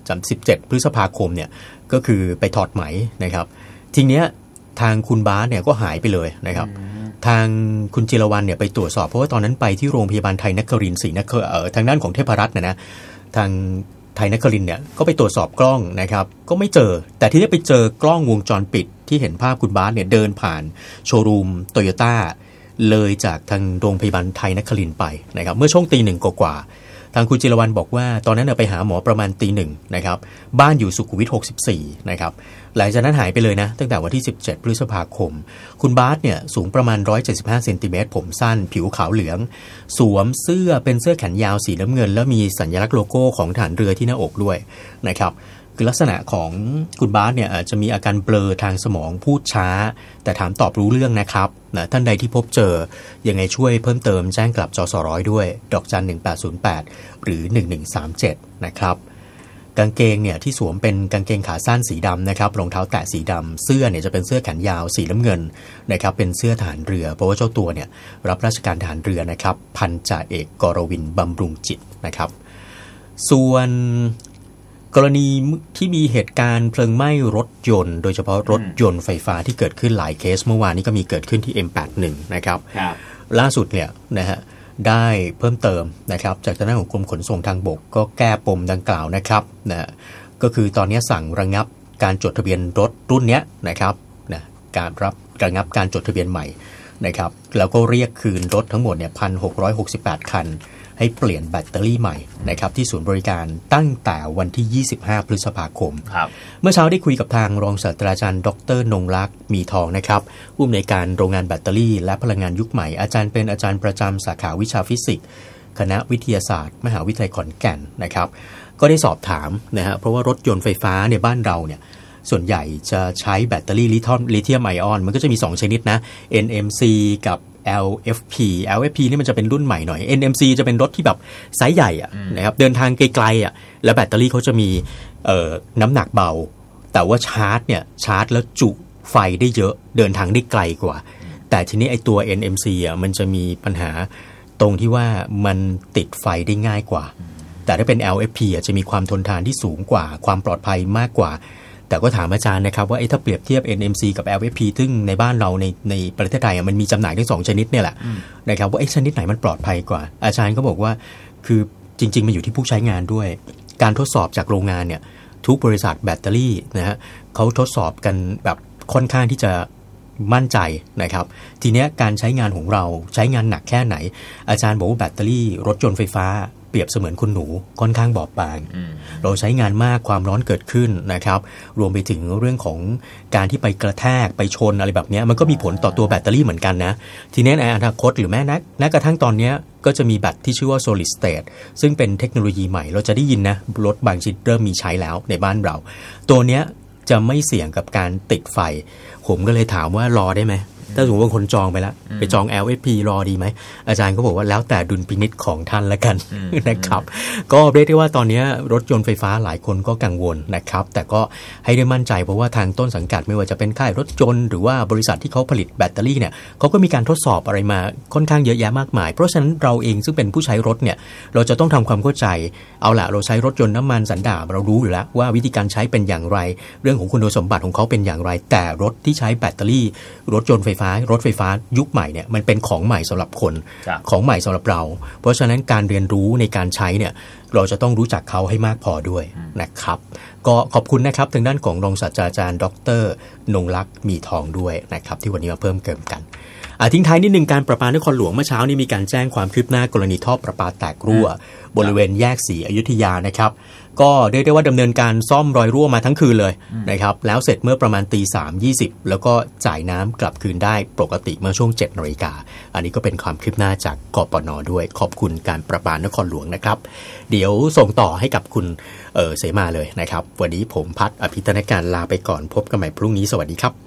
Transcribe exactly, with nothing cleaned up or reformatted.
จำสิบเจ็ดพฤษภาคมเนี่ยก็คือไปถอดไหมนะครับทีเนี้ยทางคุณบาสเนี่ยก็หายไปเลยนะครับทางคุณจิรวรรณเนี่ยไปตรวจสอบเพราะว่าตอนนั้นไปที่โรงพยาบาลไทยนครินทร์ศรีนครินทร์เอ่อทางด้านของเทพรัตน์นะนะทางไทยนครินทร์เนี่ยก็ไปตรวจสอบกล้องนะครับก็ไม่เจอแต่ที่ได้ไปเจอกล้องวงจรปิดที่เห็นภาพคุณบาสเนี่ยเดินผ่านโชว์รูมโตโยต้าเลยจากทางโรงพยาบาลไทยนครินทร์ไปนะครับเมื่อช่วงตีหนึ่งกว่าทางคุณจิรวรรณบอกว่าตอนนั้นไปหาหมอประมาณตีหนึ่งนะครับบ้านอยู่สุขุมวิทหกสิบสี่นะครับหลังจากนั้นหายไปเลยนะตั้งแต่วันที่สิบเจ็ดพฤษภาคมคุณบาสเนี่ยสูงประมาณหนึ่งร้อยเจ็ดสิบห้าเซนติเมตรผมสั้นผิวขาวเหลืองสวมเสื้อเป็นเสื้อแขนยาวสีน้ำเงินแล้วมีสัญลักษณ์โลโก้ของฐานเรือที่หน้าอกด้วยนะครับคือลักษณะของคุณบาสเนี่ยอาจจะมีอาการเบลอทางสมองพูดช้าแต่ถามตอบรู้เรื่องนะครับนะท่านใดที่พบเจอยังไงช่วยเพิ่มเติมแจ้งกลับจสร้อยด้วยดอกจันหนึ่งแปดศูนย์แปดหรือหนึ่งหนึ่งสามเจ็ดนะครับกางเกงเนี่ยที่สวมเป็นกางเกงขาสั้นสีดำนะครับรองเท้าแตะสีดำเสื้อเนี่ยจะเป็นเสื้อแขนยาวสีน้ำเงินนะครับเป็นเสื้อทหารเรือเพราะว่าเจ้าตัวเนี่ยรับราชการทหารเรือนะครับพันจ่าเอกกรวินบำรุงจิตนะครับส่วนกรณีที่มีเหตุการณ์เพลิงไหม้รถยนต์โดยเฉพาะรถยนต์ไฟฟ้าที่เกิดขึ้นหลายเคสเมื่อวานนี้ก็มีเกิดขึ้นที่ เอ็ม แปดสิบเอ็ด นะครับล่าสุดเนี่ยนะฮะได้เพิ่มเติมนะครับจากทางด้านของกรมขนส่งทางบกก็แก้ปมดังกล่าวนะครับนะก็คือตอนนี้สั่งระงับการจดทะเบียนรถรุ่นนี้นะครับนะการรับระงับการจดทะเบียนใหม่นะครับแล้วก็เรียกคืนรถทั้งหมดเนี่ย หนึ่งพันหกร้อยหกสิบแปด คันให้เปลี่ยนแบตเตอรี่ใหม่นะครับที่ศูนย์บริการตั้งแต่วันที่ยี่สิบห้าพฤษภาคมเมื่อเช้าได้คุยกับทางรองศาสตราจารย์ดร.นงลักษณ์มีทองนะครับผู้อำนวยการโรงงานแบตเตอรี่และพลังงานยุคใหม่อาจารย์เป็นอาจารย์ประจำสาขาวิชาฟิสิกส์คณะวิทยาศาสตร์มหาวิทยาลัยขอนแก่นนะครับก็ได้สอบถามนะฮะเพราะว่ารถยนต์ไฟฟ้าในบ้านเราเนี่ยส่วนใหญ่จะใช้แบตเตอรี่ลิเธียมไอออนมันก็จะมีสองชนิดนะ เอ็น เอ็ม ซี กับ แอล เอฟ พี แอล เอฟ พี นี่มันจะเป็นรุ่นใหม่หน่อย เอ็น เอ็ม ซี จะเป็นรถที่แบบไซส์ใหญ่อะนะครับเดินทางไกลๆอะแล้วแบตเตอรี่เขาจะมีเอ่อน้ำหนักเบาแต่ว่าชาร์จเนี่ยชาร์จแล้วจุไฟได้เยอะเดินทางได้ไกลกว่าแต่ทีนี้ไอตัว เอ็น เอ็ม ซี อ่ะมันจะมีปัญหาตรงที่ว่ามันติดไฟได้ง่ายกว่าแต่ถ้าเป็น แอล เอฟ พี อ่ะจะมีความทนทานที่สูงกว่าความปลอดภัยมากกว่าแต่ก็ถามอาจารย์นะครับว่าถ้าเปรียบเทียบ เอ็น เอ็ม ซี กับ แอล เอฟ พี ซึ่งในบ้านเราในในประเทศไทยมันมีจำหน่ายทั้งสองชนิดเนี่ยแหละนะครับว่าไอ้ชนิดไหนมันปลอดภัยกว่าอาจารย์ก็บอกว่าคือจริงๆมันอยู่ที่ผู้ใช้งานด้วยการทดสอบจากโรงงานเนี่ยทุกบริษัทแบตเตอรี่นะฮะเขาทดสอบกันแบบค่อนข้างที่จะมั่นใจนะครับทีเนี้ยการใช้งานของเราใช้งานหนักแค่ไหนอาจารย์บอกว่าแบตเตอรี่รถยนต์ไฟฟ้าเปรียบเสมือนคุณหนูค่อนข้างบอบบางเราใช้งานมากความร้อนเกิดขึ้นนะครับรวมไปถึงเรื่องของการที่ไปกระแทกไปชนอะไรแบบนี้มันก็มีผลต่อตัวแบตเตอรี่เหมือนกันนะทีนี้ในอนาคตหรือแม้นักนักกระทั่งตอนนี้ก็จะมีแบตที่ชื่อว่า solid state ซึ่งเป็นเทคโนโลยีใหม่เราจะได้ยินนะรถบางชนิดเริ่มมีใช้แล้วในบ้านเราตัวเนี้ยจะไม่เสี่ยงกับการติดไฟผมก็เลยถามว่ารอได้ไหมถ้าสมมติว่าคนจองไปแล้วไปจอง แอล เอฟ พี รอดีไหมอาจารย์ก็บอกว่าแล้วแต่ดุลพินิจของท่านละกันนะครับก็เรียกได้ว่าตอนนี้รถยนต์ไฟฟ้าหลายคนก็กังวลนะครับแต่ก็ให้ได้มั่นใจเพราะว่าทางต้นสังกัดไม่ว่าจะเป็นค่ายรถยนต์หรือว่าบริษัทที่เขาผลิตแบตเตอรี่เนี่ยเขาก็มีการทดสอบอะไรมาค่อนข้างเยอะแยะมากมายเพราะฉะนั้นเราเองซึ่งเป็นผู้ใช้รถเนี่ยเราจะต้องทำความเข้าใจเอาล่ะเราใช้รถยนต์น้ำมันสันดาปเรารู้อยู่แล้วว่าวิธีการใช้เป็นอย่างไรเรื่องของคุณสมบัติของเขาเป็นอย่างไรแต่รถที่ใช้แบตเตอรี่รถยนต์ไฟฟ้ารถไฟฟ้ายุคใหม่เนี่ยมันเป็นของใหม่สำหรับคนของใหม่สำหรับเราเพราะฉะนั้นการเรียนรู้ในการใช้เนี่ยเราจะต้องรู้จักเขาให้มากพอด้วยนะครับก็ขอบคุณนะครับทางด้านของรองศาสตราจารย์ดร.นงลักษณ์มีทองด้วยนะครับที่วันนี้มาเพิ่มเติมกันทิ้งท้ายนิดนึงการประปานครหลวงเมื่อเช้านี้มีการแจ้งความคืบหน้ากรณีท่อประปาแตกรั่วบริเวณแยกศรีอยุธยานะครับก็เรียกได้ว่าดำเนินการซ่อมรอยรั่วมาทั้งคืนเลยนะครับแล้วเสร็จเมื่อประมาณตีสามยี่สิบแล้วก็จ่ายน้ำกลับคืนได้ปกติเมื่อช่วงเจ็ดนาฬิกาอันนี้ก็เป็นความคืบหน้าจากกปน.ด้วยขอบคุณการประปานครหลวงนะครับเดี๋ยวส่งต่อให้กับคุณเออเสมาเลยนะครับวันนี้ผมพัฒน์อภิธนการลาไปก่อนพบกันใหม่พรุ่งนี้สวัสดีครับ